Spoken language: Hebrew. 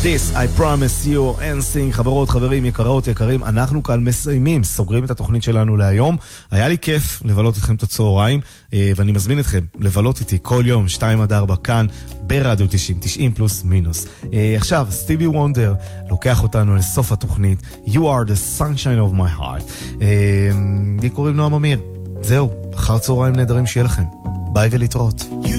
This I promise you, NSYNC, חברות, חברים, יקרות, יקרים, אנחנו כאן מסיימים, סוגרים את התוכנית שלנו להיום. היה לי כיף לבלות אתכם את הצהריים, ואני מזמין אתכם לבלות איתי כל יום 2-4 כאן ברדיו 90 פלוס מינוס. עכשיו, סטיבי וונדר לוקח אותנו לסוף התוכנית, You are the sunshine of my heart. לי קוראים נועם אמיר. זהו, אחר צהריים נהדרים שיהיה לכם. ביי ולהתראות.